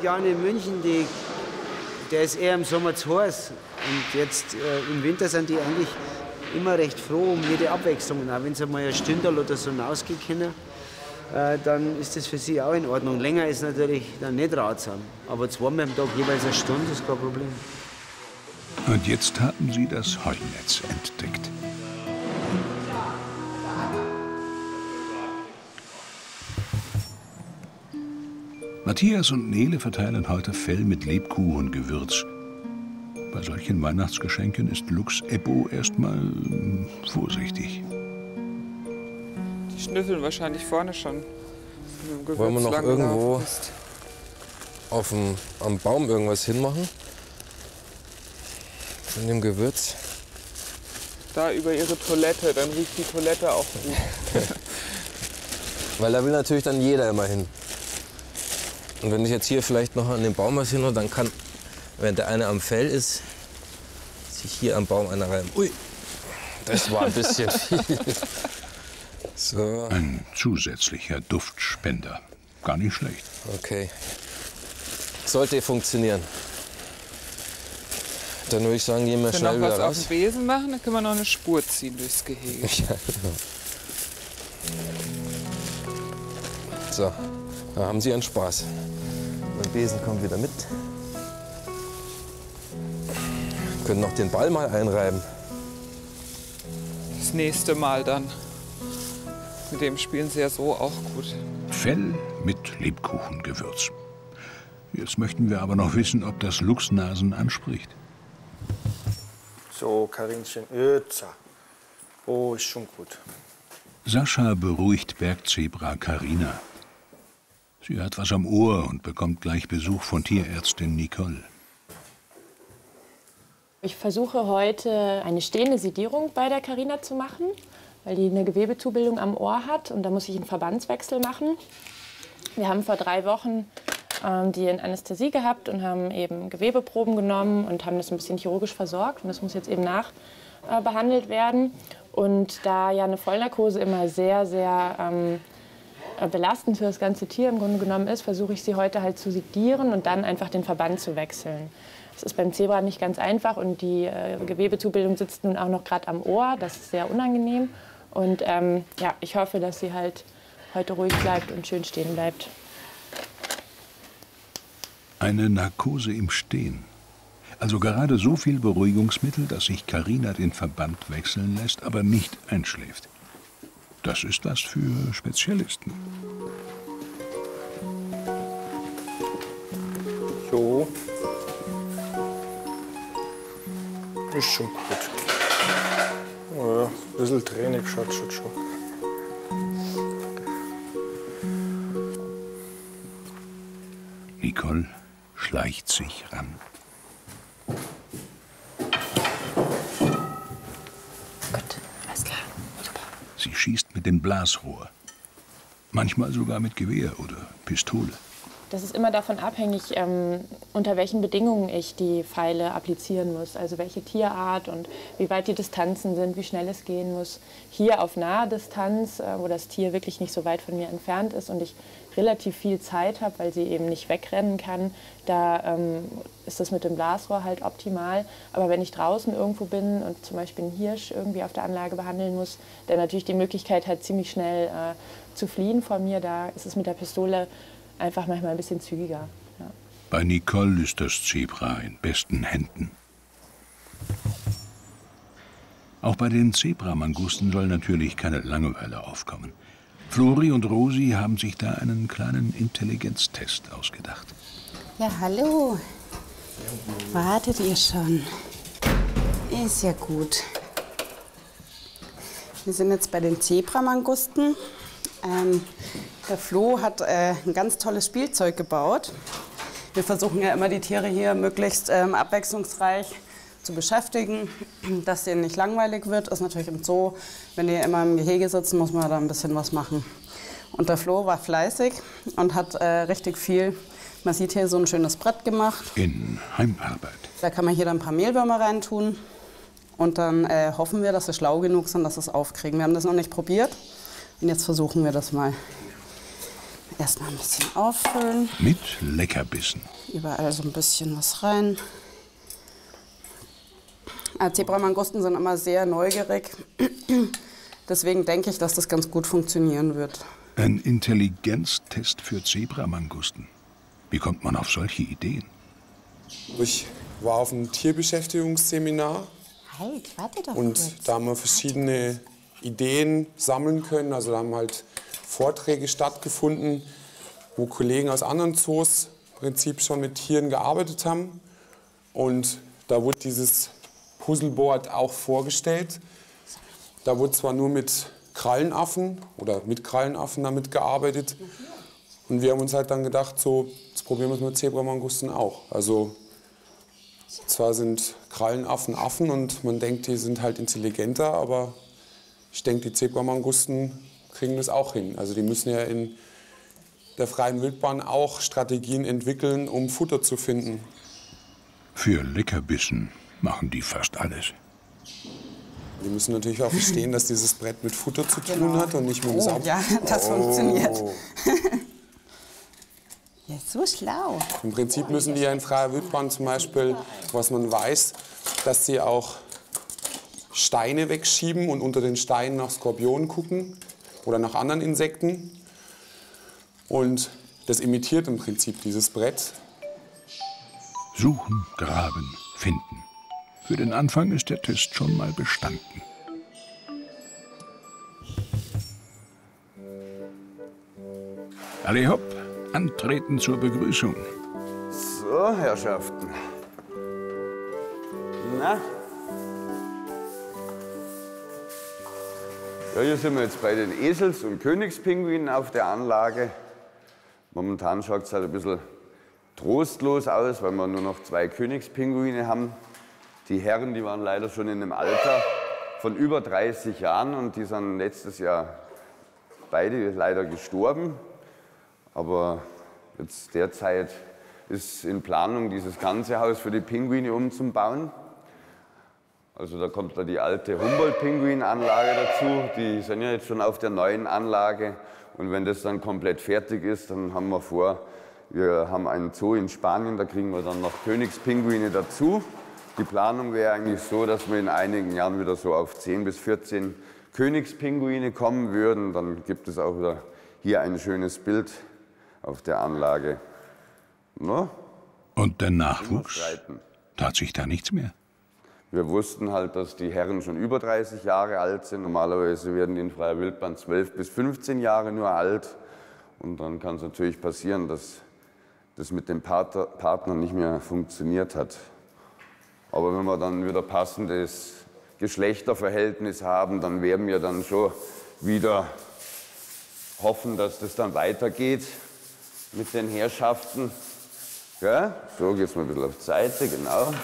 Jahren in München, der ist eher im Sommer zu heiß. Und jetzt im Winter sind die eigentlich immer recht froh um jede Abwechslung. Und auch wenn sie mal ein Stündel oder so rausgehen können, dann ist das für sie auch in Ordnung. Länger ist natürlich dann nicht ratsam. Aber zweimal am Tag jeweils eine Stunde ist kein Problem. Und jetzt haben sie das Heunetz entdeckt. Matthias und Nele verteilen heute Fell mit Lebkuchengewürz. Bei solchen Weihnachtsgeschenken ist Lux Eppo erstmal vorsichtig. Die schnüffeln wahrscheinlich vorne schon. Wollen wir noch irgendwo am Baum irgendwas hinmachen? Von dem Gewürz? Da über ihre Toilette, dann riecht die Toilette auch gut. Weil da will natürlich dann jeder immer hin. Und wenn ich jetzt hier vielleicht noch an den Baum was hinmache, dann kann, wenn der eine am Fell ist, sich hier am Baum einer rein. Ui, das war ein bisschen viel. So. Ein zusätzlicher Duftspender. Gar nicht schlecht. Okay. Sollte funktionieren. Dann würde ich sagen, gehen wir schnell wieder raus. Wenn wir noch was auf dem Besen machen, dann können wir noch eine Spur ziehen durchs Gehege. Ja, genau. So, da haben Sie einen Spaß. Der Besen kommt wieder mit. Wir können noch den Ball mal einreiben. Das nächste Mal dann. Mit dem spielen sie ja so auch gut. Fell mit Lebkuchengewürz. Jetzt möchten wir aber noch wissen, ob das Luchsnasen anspricht. So, Karinchen, jetzt. Oh, ist schon gut. Sascha beruhigt Bergzebra Carina. Sie hat was am Ohr und bekommt gleich Besuch von Tierärztin Nicole. Ich versuche heute eine stehende Sedierung bei der Carina zu machen, weil die eine Gewebezubildung am Ohr hat und da muss ich einen Verbandswechsel machen. Wir haben vor 3 Wochen die in Anästhesie gehabt und haben eben Gewebeproben genommen und haben das ein bisschen chirurgisch versorgt und das muss jetzt eben nachbehandelt werden. Und da ja eine Vollnarkose immer sehr, sehr belastend für das ganze Tier im Grunde genommen ist, versuche ich sie heute halt zu sedieren und dann einfach den Verband zu wechseln. Das ist beim Zebra nicht ganz einfach und die Gewebezubildung sitzt nun auch noch gerade am Ohr. Das ist sehr unangenehm. Und ja, ich hoffe, dass sie halt heute ruhig bleibt und schön stehen bleibt. Eine Narkose im Stehen. Also gerade so viel Beruhigungsmittel, dass sich Carina den Verband wechseln lässt, aber nicht einschläft. Das ist was für Spezialisten. So. Ist schon gut. Ja, ein bisschen Training schaut schon. Nicole schleicht sich ran. Gut, alles klar. Super. Sie schießt mit dem Blasrohr. Manchmal sogar mit Gewehr oder Pistole. Das ist immer davon abhängig, unter welchen Bedingungen ich die Pfeile applizieren muss. Also welche Tierart und wie weit die Distanzen sind, wie schnell es gehen muss. Hier auf naher Distanz, wo das Tier wirklich nicht so weit von mir entfernt ist und ich relativ viel Zeit habe, weil sie eben nicht wegrennen kann, da ist das mit dem Blasrohr halt optimal. Aber wenn ich draußen irgendwo bin und zum Beispiel einen Hirsch irgendwie auf der Anlage behandeln muss, der natürlich die Möglichkeit hat, ziemlich schnell zu fliehen vor mir, da ist es mit der Pistole einfach manchmal ein bisschen zügiger. Ja. Bei Nicole ist das Zebra in besten Händen. Auch bei den Zebramangusten soll natürlich keine Langeweile aufkommen. Flori und Rosi haben sich da einen kleinen Intelligenztest ausgedacht. Ja, hallo. Wartet ihr schon? Ist ja gut. Wir sind jetzt bei den Zebramangusten. Der Flo hat ein ganz tolles Spielzeug gebaut. Wir versuchen ja immer, die Tiere hier möglichst abwechslungsreich zu beschäftigen, dass denen nicht langweilig wird. Das ist natürlich im Zoo, wenn die immer im Gehege sitzen, muss man da ein bisschen was machen. Und der Flo war fleißig und hat richtig viel, man sieht hier so ein schönes Brett gemacht. In Heimarbeit. Da kann man hier dann ein paar Mehlwürmer reintun und dann hoffen wir, dass sie schlau genug sind, dass sie es aufkriegen. Wir haben das noch nicht probiert und jetzt versuchen wir das mal. Erstmal ein bisschen auffüllen. Mit Leckerbissen. Überall so ein bisschen was rein. Zebramangusten sind immer sehr neugierig. Deswegen denke ich, dass das ganz gut funktionieren wird. Ein Intelligenztest für Zebramangusten. Wie kommt man auf solche Ideen? Ich war auf einem Tierbeschäftigungsseminar Halt, warte doch und kurz. da haben wir verschiedene Ideen sammeln können. Also da haben halt Vorträge stattgefunden, wo Kollegen aus anderen Zoos im Prinzip schon mit Tieren gearbeitet haben. Und da wurde dieses Puzzleboard auch vorgestellt. Da wurde zwar nur mit Krallenaffen oder mit Krallenaffen damit gearbeitet. Und wir haben uns halt dann gedacht, so, das probieren wir es mit Zebramangusten auch. Also zwar sind Krallenaffen Affen und man denkt, die sind halt intelligenter, aber ich denke, die Zebramangusten kriegen das auch hin. Also die müssen ja in der freien Wildbahn auch Strategien entwickeln, um Futter zu finden. Für Leckerbissen machen die fast alles. Die müssen natürlich auch verstehen, dass dieses Brett mit Futter zu tun hat und nicht mit dem Saft. Ja, das funktioniert. Ja, so schlau. Im Prinzip müssen die ja in freier Wildbahn zum Beispiel, was man weiß, dass sie auch Steine wegschieben und unter den Steinen nach Skorpionen gucken oder nach anderen Insekten. Und das imitiert im Prinzip dieses Brett. Suchen, graben, finden. Für den Anfang ist der Test schon mal bestanden. Alle hopp, antreten zur Begrüßung. So, Herrschaften. Na? Ja, hier sind wir jetzt bei den Esels- und Königspinguinen auf der Anlage. Momentan schaut es halt ein bisschen trostlos aus, weil wir nur noch 2 Königspinguine haben. Die Herren, die waren leider schon in einem Alter von über 30 Jahren und die sind letztes Jahr beide leider gestorben. Aber jetzt derzeit ist in Planung, dieses ganze Haus für die Pinguine umzubauen. Also da kommt da die alte Humboldt-Pinguin-Anlage dazu. Die sind ja jetzt schon auf der neuen Anlage. Und wenn das dann komplett fertig ist, dann haben wir vor, wir haben einen Zoo in Spanien, da kriegen wir dann noch Königspinguine dazu. Die Planung wäre eigentlich so, dass wir in einigen Jahren wieder so auf 10 bis 14 Königspinguine kommen würden. Dann gibt es auch wieder hier ein schönes Bild auf der Anlage. No? Und der Nachwuchs? Tat sich da nichts mehr? Wir wussten halt, dass die Herren schon über 30 Jahre alt sind. Normalerweise werden die in freier Wildbahn 12 bis 15 Jahre nur alt. Und dann kann es natürlich passieren, dass das mit dem Partner nicht mehr funktioniert hat. Aber wenn wir dann wieder passendes Geschlechterverhältnis haben, dann werden wir dann schon wieder hoffen, dass das dann weitergeht mit den Herrschaften. Ja, so geht's mal ein bisschen auf die Seite, genau.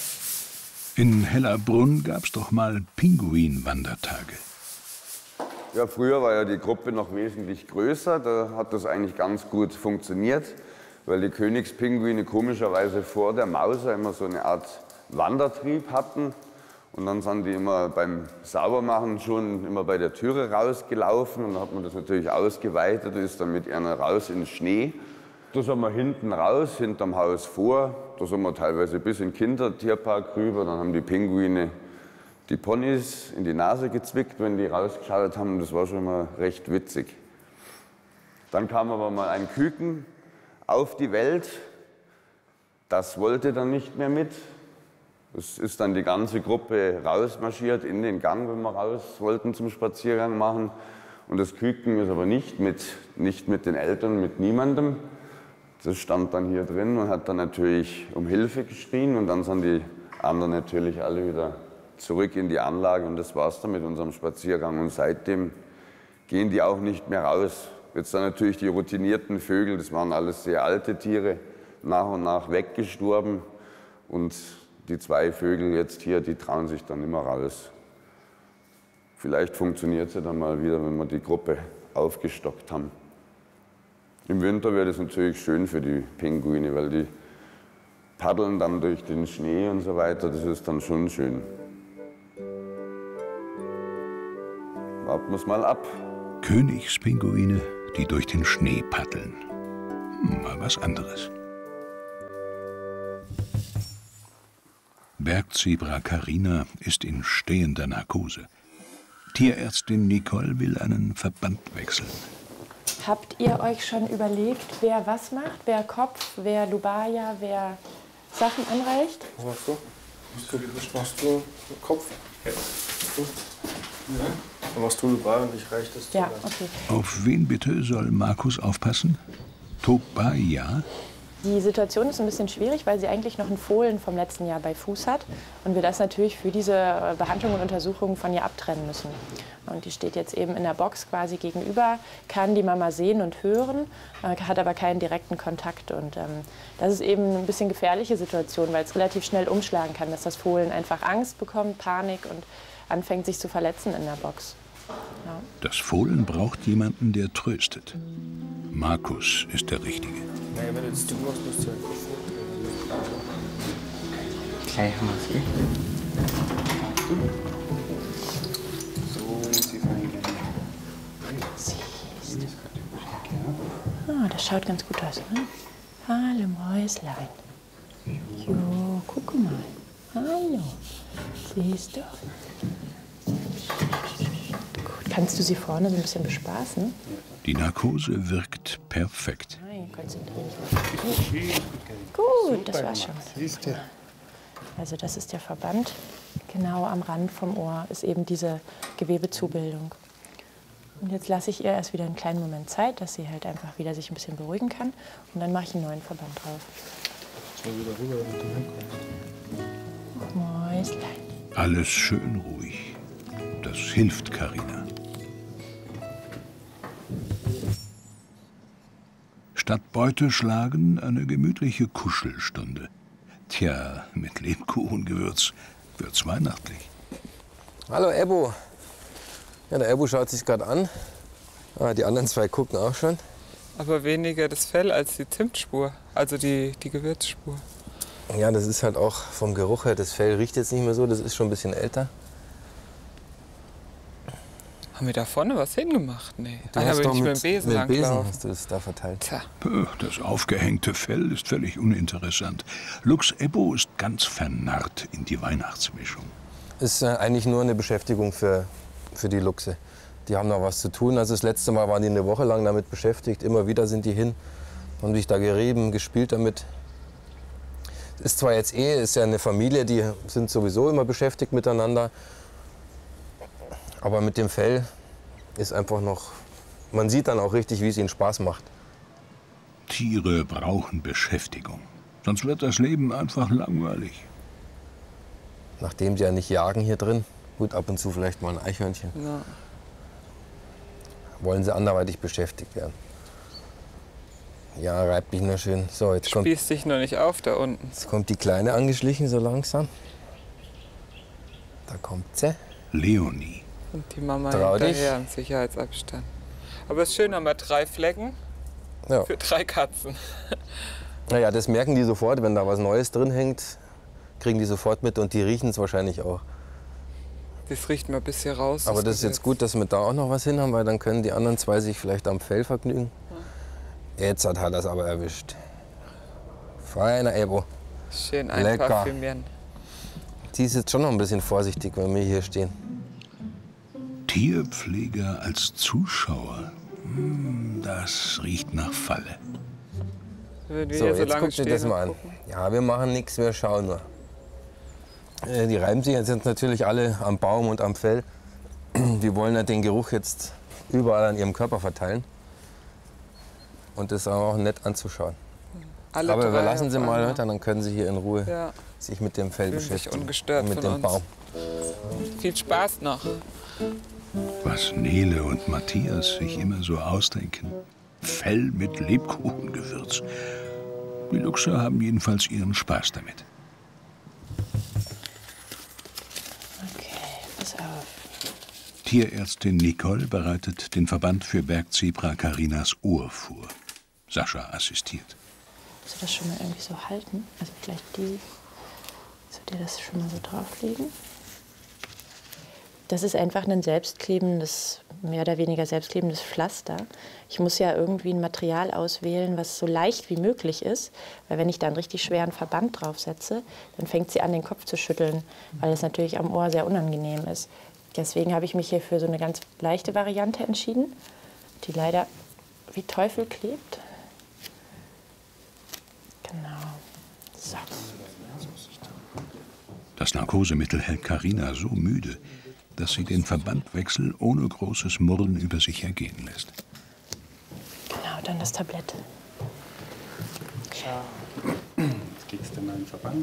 In Hellerbrunn gab's doch mal Pinguinwandertage. Ja, früher war ja die Gruppe noch wesentlich größer, da hat das eigentlich ganz gut funktioniert, weil die Königspinguine komischerweise vor der Mauser immer so eine Art Wandertrieb hatten. Und dann sind die immer beim Saubermachen schon immer bei der Türe rausgelaufen und dann hat man das natürlich ausgeweitet und ist dann mit einer raus in den Schnee. Da sind wir hinten raus, hinterm Haus vor, da sind wir teilweise bis in den Kindertierpark rüber, dann haben die Pinguine die Ponys in die Nase gezwickt, wenn die rausgeschaut haben, das war schon mal recht witzig. Dann kam aber mal ein Küken auf die Welt, das wollte dann nicht mehr mit. Es ist dann die ganze Gruppe rausmarschiert in den Gang, wenn wir raus wollten zum Spaziergang machen. Und das Küken ist aber nicht mit den Eltern, mit niemandem. Das stand dann hier drin und hat dann natürlich um Hilfe geschrien. Und dann sind die anderen natürlich alle wieder zurück in die Anlage. Und das war's dann mit unserem Spaziergang. Und seitdem gehen die auch nicht mehr raus. Jetzt dann natürlich die routinierten Vögel, das waren alles sehr alte Tiere, nach und nach weggestorben. Und die 2 Vögel jetzt hier, die trauen sich dann immer raus. Vielleicht funktioniert es ja dann mal wieder, wenn wir die Gruppe aufgestockt haben. Im Winter wäre das natürlich schön für die Pinguine, weil die paddeln dann durch den Schnee und so weiter. Das ist dann schon schön. Warten wir es mal ab. Königspinguine die durch den Schnee paddeln. Mal was anderes. Bergzebra Carina ist in stehender Narkose. Tierärztin Nicole will einen Verband wechseln. Habt ihr euch schon überlegt, wer was macht? Wer Kopf, wer Lubaya, wer Sachen anreicht? Was machst du? Was machst du? Kopf? Ja. Dann machst du Lubaya und ich reiche das. Ja, okay. Auf wen bitte soll Markus aufpassen? Tobaya? Die Situation ist ein bisschen schwierig, weil sie eigentlich noch einen Fohlen vom letzten Jahr bei Fuß hat und wir das natürlich für diese Behandlung und Untersuchung von ihr abtrennen müssen. Und die steht jetzt eben in der Box quasi gegenüber, kann die Mama sehen und hören, hat aber keinen direkten Kontakt. Und das ist eben ein bisschen gefährliche Situation, weil es relativ schnell umschlagen kann, dass das Fohlen einfach Angst bekommt, Panik und anfängt sich zu verletzen in der Box. Ja. Das Fohlen braucht jemanden, der tröstet. Markus ist der Richtige. Naja, wenn du jetzt machst, musst du einfach vortreten. Gleich haben wir es. So, sie fangen Ah, das schaut ganz gut aus, ne? Hallo Mäuslein. Jo, guck mal. Hallo. Siehst du? Gut, kannst du sie vorne so ein bisschen bespaßen? Die Narkose wirkt perfekt. Nein, konzentriere dich. Gut, das war's schon. Also das ist der Verband. Genau am Rand vom Ohr ist eben diese Gewebezubildung. Und jetzt lasse ich ihr erst wieder einen kleinen Moment Zeit, dass sie halt einfach wieder sich ein bisschen beruhigen kann. Und dann mache ich einen neuen Verband drauf. So wieder rüber, damit du hinkommst. Ach, Mäuslein. Alles schön ruhig. Das hilft Carina. Statt Beute schlagen eine gemütliche Kuschelstunde. Tja, mit Lebkuchengewürz wird's weihnachtlich. Hallo Ebo. Ja, der Ebo schaut sich gerade an. Ah, die anderen zwei gucken auch schon. Aber weniger das Fell als die Zimtspur, also die Gewürzspur. Ja, das ist halt auch vom Geruch her, das Fell riecht jetzt nicht mehr so, das ist schon ein bisschen älter. Haben wir da vorne was hingemacht? Nee. Du Da hast bin doch ich mit dem Besen langlaufen. hast du das da verteilt. Tja, Das aufgehängte Fell ist völlig uninteressant. Lux Ebo ist ganz vernarrt in die Weihnachtsmischung. Ist eigentlich nur eine Beschäftigung für die Luchse. Die haben noch was zu tun. Also das letzte Mal waren die eine Woche lang damit beschäftigt. Immer wieder sind die hin, haben sich da gerieben, gespielt damit. Ist zwar jetzt ist ja eine Familie, die sind sowieso immer beschäftigt miteinander. Aber mit dem Fell ist einfach noch, man sieht dann auch richtig, wie es ihnen Spaß macht. Tiere brauchen Beschäftigung. Sonst wird das Leben einfach langweilig. Nachdem sie ja nicht jagen hier drin, gut, ab und zu vielleicht mal ein Eichhörnchen, ja. wollen sie anderweitig beschäftigt werden. Ja, reibt mich nur schön. So, jetzt kommt, spießt dich noch nicht auf da unten. jetzt kommt die Kleine angeschlichen, so langsam. Da kommt sie. Leonie. Und die Mama Trau dich. hinterher im Sicherheitsabstand. Aber es ist schön, haben wir 3 Flecken Ja. für 3 Katzen. Naja, das merken die sofort, wenn da was Neues drin hängt, kriegen die sofort mit und die riechen es wahrscheinlich auch. Das riecht mal bis hier raus. Aber das ist jetzt gut, dass wir da auch noch was hin haben, weil dann können die anderen zwei sich vielleicht am Fell vergnügen. Jetzt hat er das aber erwischt. Feiner Ebo. Schön Lecker. einparfümieren. Die ist jetzt schon noch ein bisschen vorsichtig, wenn wir hier stehen. Tierpfleger als Zuschauer. Das riecht nach Falle. Würden wir So, hier so jetzt lange guckt ihr stehen das und mal an. gucken. Ja, wir machen nichts, wir schauen nur. Die reiben sich jetzt natürlich alle am Baum und am Fell. Die wollen ja den Geruch jetzt überall an ihrem Körper verteilen. Und das ist auch nett anzuschauen. Alle Aber 3 überlassen Sie auf mal, einmal. Leute, dann können Sie hier in Ruhe Ja, sich mit dem Fell fühlen sich beschäftigen. ungestört und mit von dem uns. Baum. Viel Spaß noch. Was Nele und Matthias sich immer so ausdenken. Fell mit Lebkuchengewürz. Die Luchse haben jedenfalls ihren Spaß damit. Okay, pass auf. Tierärztin Nicole bereitet den Verband für Bergzebra Carinas Ohr vor. Sascha assistiert. Willst du das schon mal irgendwie so halten? Also vielleicht die. Willst du dir das schon mal so drauflegen? Das ist einfach ein selbstklebendes, mehr oder weniger selbstklebendes Pflaster. Ich muss ja irgendwie ein Material auswählen, was so leicht wie möglich ist. Weil wenn ich da einen richtig schweren Verband draufsetze, dann fängt sie an, den Kopf zu schütteln, weil es natürlich am Ohr sehr unangenehm ist. Deswegen habe ich mich hier für so eine ganz leichte Variante entschieden, die leider wie Teufel klebt. Genau. So. Das Narkosemittel hält Carina so müde, dass sie den Verbandwechsel ohne großes Murren über sich ergehen lässt. Genau, dann das Tablett. Jetzt kriegst du meinen Verband.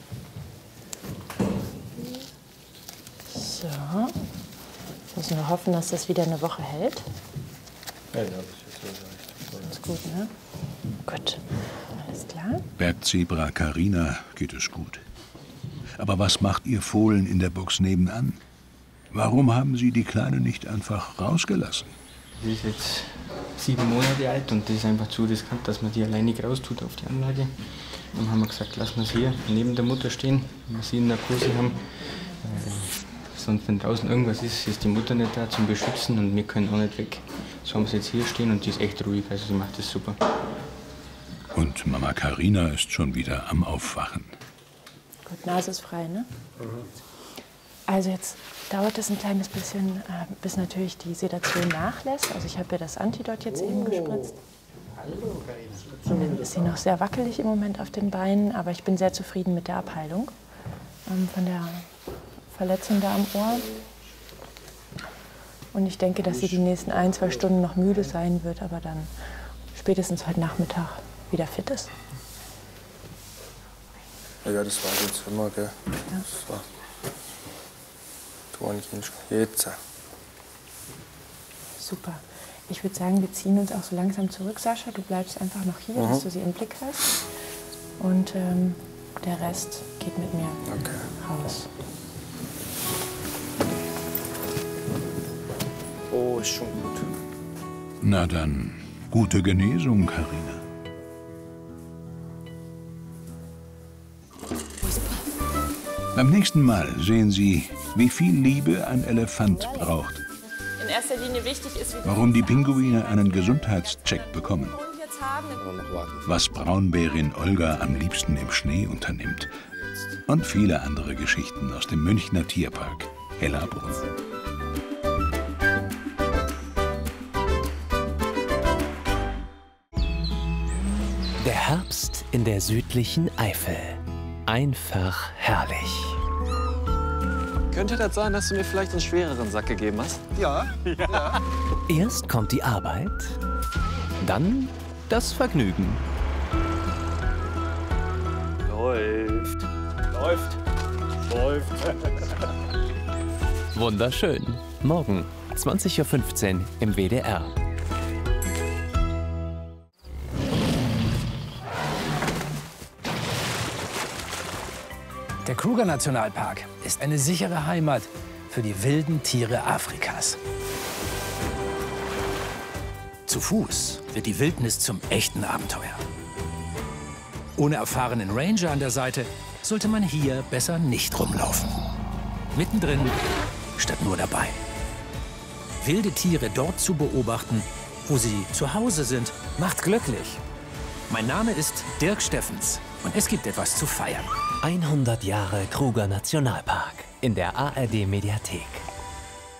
So. Jetzt müssen wir hoffen, dass das wieder eine Woche hält. Ja, das ist jetzt so leicht. Ist gut, ne? Gut, alles klar. Bergzebra Carina geht es gut. Aber was macht ihr Fohlen in der Box nebenan? Warum haben Sie die Kleine nicht einfach rausgelassen? Die ist jetzt 7 Monate alt und das ist einfach zu riskant, dass man die alleine nicht raustut auf die Anlage. Dann haben wir gesagt, lassen wir es hier neben der Mutter stehen, wenn wir sie in Narkose haben. Sonst, wenn draußen irgendwas ist, ist die Mutter nicht da zum Beschützen und wir können auch nicht weg. So haben wir sie jetzt hier stehen und die ist echt ruhig, also sie macht das super. Und Mama Carina ist schon wieder am Aufwachen. Gut, Nase ist frei, ne? Also jetzt dauert es ein kleines bisschen, bis natürlich die Sedation nachlässt. Also ich habe ihr das Antidot jetzt eben gespritzt. Hallo, Carina. Dann ist sie noch sehr wackelig im Moment auf den Beinen, aber ich bin sehr zufrieden mit der Abheilung von der Verletzung da am Ohr. Und ich denke, dass sie die nächsten 1, 2 Stunden noch müde sein wird, aber dann spätestens heute Nachmittag wieder fit ist. Ja, das war jetzt immer, gell? Ja. Das war. Jetzt. Super. Ich würde sagen, wir ziehen uns auch so langsam zurück, Sascha. Du bleibst einfach noch hier, dass du sie im Blick hast. Und der Rest geht mit mir raus. Oh, ist schon gut. Na dann, gute Genesung, Carina. Beim nächsten Mal sehen Sie, wie viel Liebe ein Elefant braucht. In erster Linie wichtig ist, Warum die Pinguine einen Gesundheitscheck bekommen. Was Braunbärin Olga am liebsten im Schnee unternimmt. Und viele andere Geschichten aus dem Münchner Tierpark Hellabrunn. Der Herbst in der südlichen Eifel. Einfach herrlich. Könnte das sein, dass du mir vielleicht einen schwereren Sack gegeben hast? Ja. Erst kommt die Arbeit, dann das Vergnügen. Läuft. Wunderschön. Morgen, 20:15 Uhr im WDR. Der Kruger-Nationalpark ist eine sichere Heimat für die wilden Tiere Afrikas. Zu Fuß wird die Wildnis zum echten Abenteuer. Ohne erfahrenen Ranger an der Seite sollte man hier besser nicht rumlaufen. Mittendrin statt nur dabei. Wilde Tiere dort zu beobachten, wo sie zu Hause sind, macht glücklich. Mein Name ist Dirk Steffens und es gibt etwas zu feiern. 100 Jahre Kruger Nationalpark in der ARD Mediathek.